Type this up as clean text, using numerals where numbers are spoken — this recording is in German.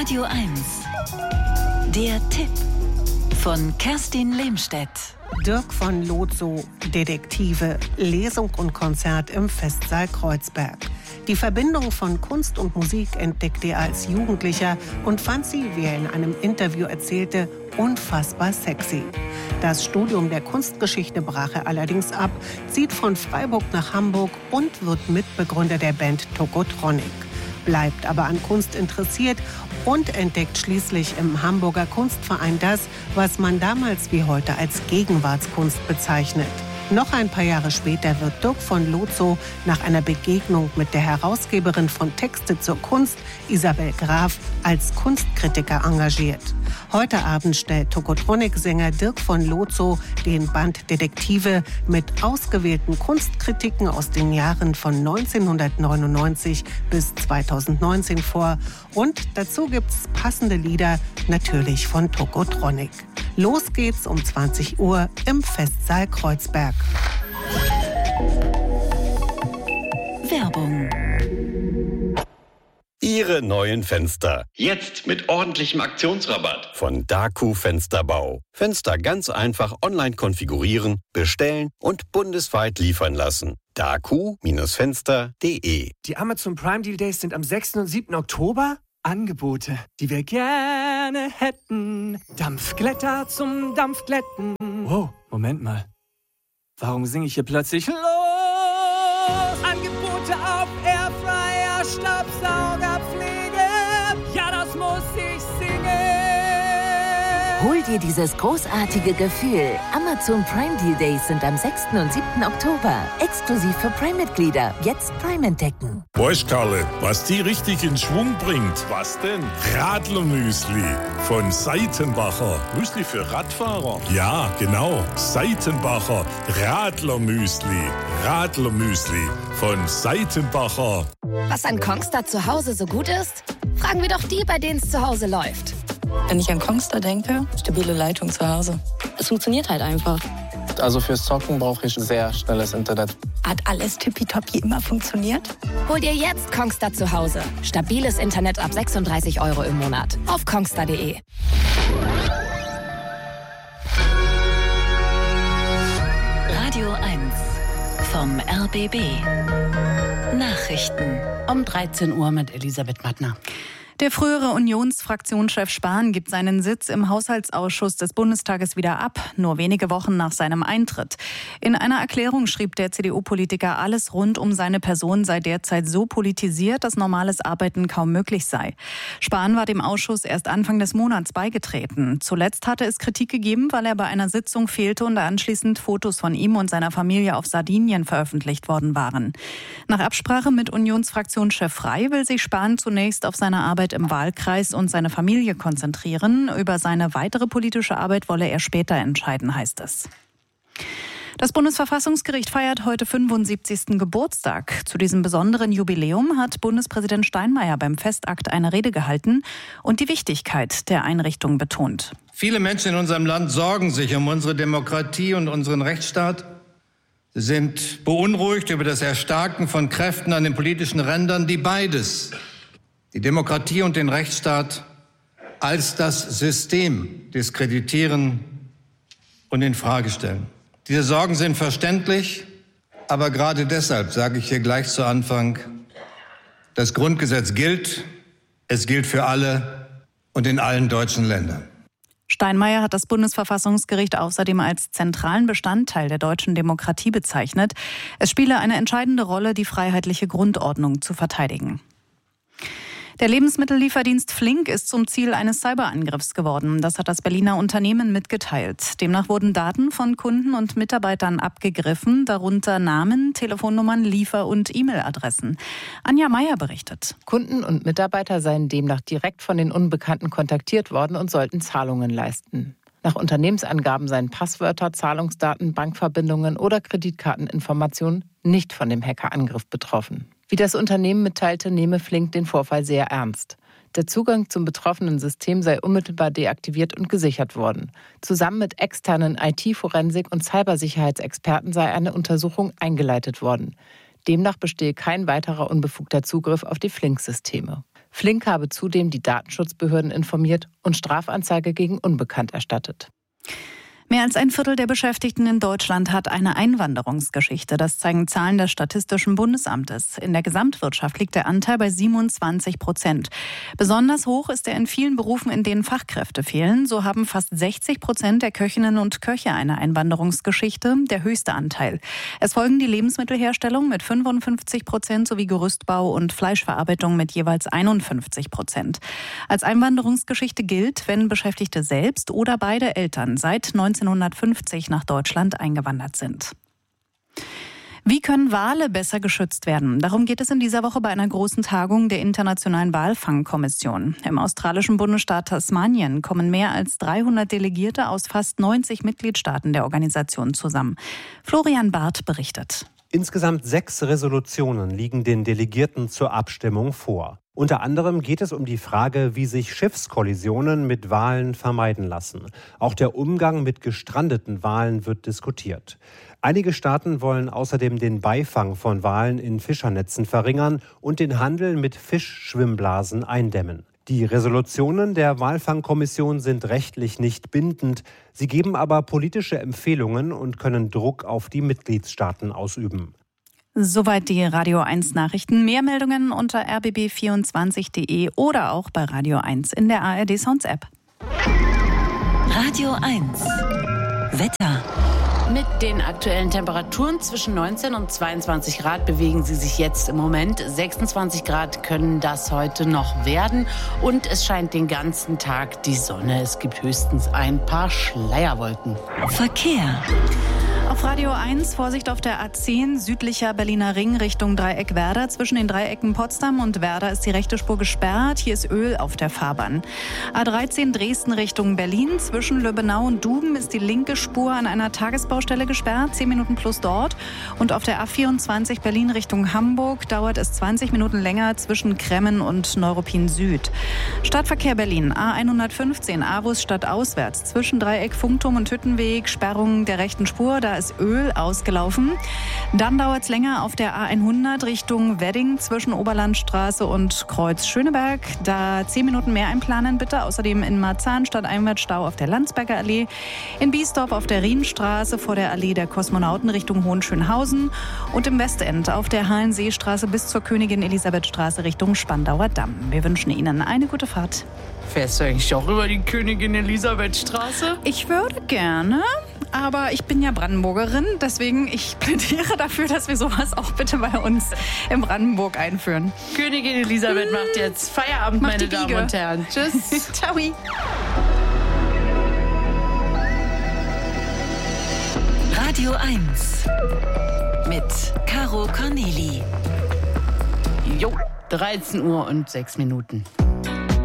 Radio 1. Der Tipp von Kerstin Lehmstedt. Dirk von Lozo, Detektive, Lesung und Konzert im Festsaal Kreuzberg. Die Verbindung von Kunst und Musik entdeckte er als Jugendlicher und fand sie, wie er in einem Interview erzählte, unfassbar sexy. Das Studium der Kunstgeschichte brach er allerdings ab, zieht von Freiburg nach Hamburg und wird Mitbegründer der Band Tokotronic. Bleibt aber an Kunst interessiert und entdeckt schließlich im Hamburger Kunstverein das, was man damals wie heute als Gegenwartskunst bezeichnet. Noch ein paar Jahre später wird Dirk von Lozo nach einer Begegnung mit der Herausgeberin von Texte zur Kunst, Isabel Graf, als Kunstkritiker engagiert. Heute Abend stellt Tokotronic-Sänger Dirk von Lozo den Band Detektive mit ausgewählten Kunstkritiken aus den Jahren von 1999 bis 2019 vor. Und dazu gibt's passende Lieder, natürlich von Tokotronic. Los geht's um 20 Uhr im Festsaal Kreuzberg. Werbung. Ihre neuen Fenster. Jetzt mit ordentlichem Aktionsrabatt. Von Daku Fensterbau. Fenster ganz einfach online konfigurieren, bestellen und bundesweit liefern lassen. daku-fenster.de. Die Amazon Prime Deal Days sind am 6. und 7. Oktober. Angebote, die wir gerne hätten. Dampfglätter zum Dampfglätten. Wow, Moment mal. Warum singe ich hier plötzlich los? Angebote auf Airfryer, Staubsaugerpflege. Ja, das muss ich singen. Hol dir dieses großartige Gefühl. Amazon Prime Deal Days sind am 6. und 7. Oktober. Exklusiv für Prime-Mitglieder. Jetzt Prime entdecken. Weißt, Karle, was die richtig in Schwung bringt? Was denn? Radlermüsli von Seitenbacher. Müsli für Radfahrer? Ja, genau. Seitenbacher Radlermüsli. Radlermüsli von Seitenbacher. Was an Kongstar zu Hause so gut ist? Fragen wir doch die, bei denen es zu Hause läuft. Wenn ich an Kongstar denke, stabile Leitung zu Hause. Es funktioniert halt einfach. Also fürs Zocken brauche ich sehr schnelles Internet. Hat alles tippitoppi immer funktioniert? Hol dir jetzt Kongstar zu Hause. Stabiles Internet ab 36 € im Monat. Auf kongstar.de. Radio 1 vom RBB. Nachrichten. Um 13 Uhr mit Elisabeth Mattner. Der frühere Unionsfraktionschef Spahn gibt seinen Sitz im Haushaltsausschuss des Bundestages wieder ab, nur wenige Wochen nach seinem Eintritt. In einer Erklärung schrieb der CDU-Politiker, alles rund um seine Person sei derzeit so politisiert, dass normales Arbeiten kaum möglich sei. Spahn war dem Ausschuss erst Anfang des Monats beigetreten. Zuletzt hatte es Kritik gegeben, weil er bei einer Sitzung fehlte und anschließend Fotos von ihm und seiner Familie auf Sardinien veröffentlicht worden waren. Nach Absprache mit Unionsfraktionschef Frey will sich Spahn zunächst auf seine Arbeit im Wahlkreis und seine Familie konzentrieren. Über seine weitere politische Arbeit wolle er später entscheiden, heißt es. Das Bundesverfassungsgericht feiert heute 75. Geburtstag. Zu diesem besonderen Jubiläum hat Bundespräsident Steinmeier beim Festakt eine Rede gehalten und die Wichtigkeit der Einrichtung betont. Viele Menschen in unserem Land sorgen sich um unsere Demokratie und unseren Rechtsstaat. Sie sind beunruhigt über das Erstarken von Kräften an den politischen Rändern, die beides, die Demokratie und den Rechtsstaat, als das System diskreditieren und in Frage stellen. Diese Sorgen sind verständlich, aber gerade deshalb sage ich hier gleich zu Anfang, das Grundgesetz gilt, es gilt für alle und in allen deutschen Ländern. Steinmeier hat das Bundesverfassungsgericht außerdem als zentralen Bestandteil der deutschen Demokratie bezeichnet. Es spiele eine entscheidende Rolle, die freiheitliche Grundordnung zu verteidigen. Der Lebensmittellieferdienst Flink ist zum Ziel eines Cyberangriffs geworden. Das hat das Berliner Unternehmen mitgeteilt. Demnach wurden Daten von Kunden und Mitarbeitern abgegriffen, darunter Namen, Telefonnummern, Liefer- und E-Mail-Adressen. Anja Meier berichtet. Kunden und Mitarbeiter seien demnach direkt von den Unbekannten kontaktiert worden und sollten Zahlungen leisten. Nach Unternehmensangaben seien Passwörter, Zahlungsdaten, Bankverbindungen oder Kreditkarteninformationen nicht von dem Hackerangriff betroffen. Wie das Unternehmen mitteilte, nehme Flink den Vorfall sehr ernst. Der Zugang zum betroffenen System sei unmittelbar deaktiviert und gesichert worden. Zusammen mit externen IT-Forensik- und Cybersicherheitsexperten sei eine Untersuchung eingeleitet worden. Demnach bestehe kein weiterer unbefugter Zugriff auf die Flink-Systeme. Flink habe zudem die Datenschutzbehörden informiert und Strafanzeige gegen Unbekannt erstattet. Mehr als ein Viertel der Beschäftigten in Deutschland hat eine Einwanderungsgeschichte. Das zeigen Zahlen des Statistischen Bundesamtes. In der Gesamtwirtschaft liegt der Anteil bei 27%. Besonders hoch ist er in vielen Berufen, in denen Fachkräfte fehlen. So haben fast 60% der Köchinnen und Köche eine Einwanderungsgeschichte, der höchste Anteil. Es folgen die Lebensmittelherstellung mit 55% sowie Gerüstbau und Fleischverarbeitung mit jeweils 51%. Als Einwanderungsgeschichte gilt, wenn Beschäftigte selbst oder beide Eltern seit 1950 nach Deutschland eingewandert sind. Wie können Wale besser geschützt werden? Darum geht es in dieser Woche bei einer großen Tagung der Internationalen Walfangkommission. Im australischen Bundesstaat Tasmanien kommen mehr als 300 Delegierte aus fast 90 Mitgliedstaaten der Organisation zusammen. Florian Barth berichtet. Insgesamt 6 Resolutionen liegen den Delegierten zur Abstimmung vor. Unter anderem geht es um die Frage, wie sich Schiffskollisionen mit Walen vermeiden lassen. Auch der Umgang mit gestrandeten Walen wird diskutiert. Einige Staaten wollen außerdem den Beifang von Walen in Fischernetzen verringern und den Handel mit Fischschwimmblasen eindämmen. Die Resolutionen der Walfangkommission sind rechtlich nicht bindend. Sie geben aber politische Empfehlungen und können Druck auf die Mitgliedstaaten ausüben. Soweit die Radio 1 Nachrichten. Mehr Meldungen unter rbb24.de oder auch bei Radio 1 in der ARD Sounds App. Radio 1 Wetter. Mit den aktuellen Temperaturen zwischen 19 und 22 Grad bewegen sie sich jetzt im Moment. 26 Grad können das heute noch werden. Und es scheint den ganzen Tag die Sonne. Es gibt höchstens ein paar Schleierwolken. Verkehr. Auf Radio 1 Vorsicht auf der A10 südlicher Berliner Ring Richtung Dreieck Werder. Zwischen den Dreiecken Potsdam und Werder ist die rechte Spur gesperrt. Hier ist Öl auf der Fahrbahn. A13 Dresden Richtung Berlin. Zwischen Löbenau und Duben ist die linke Spur an einer Tagesbaustelle gesperrt. 10 Minuten plus dort. Und auf der A24 Berlin Richtung Hamburg dauert es 20 Minuten länger zwischen Kremmen und Neuruppin Süd. Stadtverkehr Berlin. A115 Aarhus stadtauswärts. Zwischen Dreieck Funkturm und Hüttenweg. Sperrung der rechten Spur. Da ist Öl ausgelaufen. Dann dauert es länger auf der A100 Richtung Wedding zwischen Oberlandstraße und Kreuz Schöneberg. Da 10 Minuten mehr einplanen bitte. Außerdem in Marzahn stadteinwärts Stau auf der Landsberger Allee. In Biesdorf auf der Rienstraße vor der Allee der Kosmonauten Richtung Hohenschönhausen. Und im Westend auf der Hallenseestraße bis zur Königin Elisabeth-Straße Richtung Spandauer Damm. Wir wünschen Ihnen eine gute Fahrt. Fährst du eigentlich auch über die Königin Elisabeth-Straße? Ich würde gerne, aber ich bin ja Brandenburgerin, deswegen ich plädiere dafür, dass wir sowas auch bitte bei uns in Brandenburg einführen. Königin Elisabeth macht jetzt Feierabend, Macht meine die Damen Biege. und Herren. Tschüss. Ciao. Radio 1 mit Caro Corneli. Jo, 13 Uhr und 6 Minuten.